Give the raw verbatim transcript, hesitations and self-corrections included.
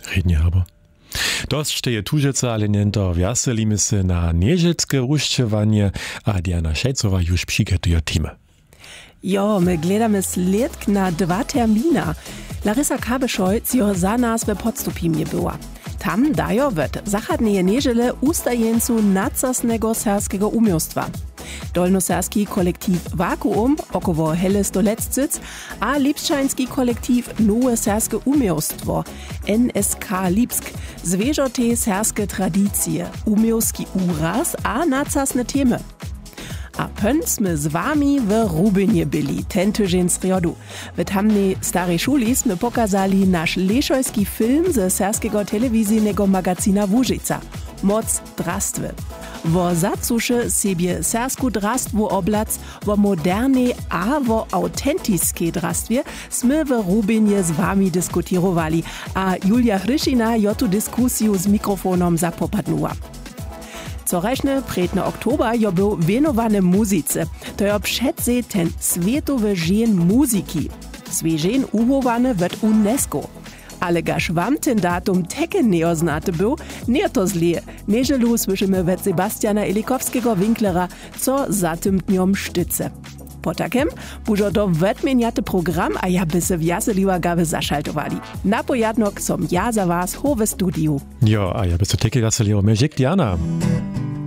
Rednie aber. Dość je tužica, ale nento wjaselimy se na nieželske rušćevanje, a Diana Šejcova już přiketuje time. Jo, my gledamy sledk na dwa termina. Larissa Kabeszoj jo za nas we Podstupimie była. Tam dajo wet zachodnie niedziele ustajeńcu nacasnego serskiego umiostwa. Dolnoserski kolektiv Vakuum, około Helle Stolecczyc, a Lipszczański kolektiv Nowe Serskie Umiostwo, N S K Lipsk, zwierzą te serskie tradycje, umiostki uraz a nacasne temy. A pęsmy z wami w Rubynie byli, ten tydzień z riodu. W tamnej starej szuli sme pokazali nasz leszojski film ze serskiego telewizyjnego magazyna Łużyca. Moc drastwy. Wo zacusze sobie sersku drastwu oblac, wo modernej a wo autentiskie drastwie sme w Rubynie z wami diskutirowali, a Julia Hryšina jo tu dyskusju z mikrofonom zapopadnuła. Corajšny predny oktober jo był wenowany muzice. To jo předsej ten Svetowy Dzień Muziki. Swy dzień uchowane w UNESCO. Ale gaż wam ten datum teke neoznaty był, nie to zle. Nieżelu słyszymy wet Sebastiana Ilikowskiego Winklera, co za tym dniom sztyce. Po takem bužo to wetmeniaty program, a ja by se wjaseliwa gawy zaszaltowali. Na pojadnok som ja za was ho w studiu. Jo, a ja by se teke gaseliwa. Mir Diana.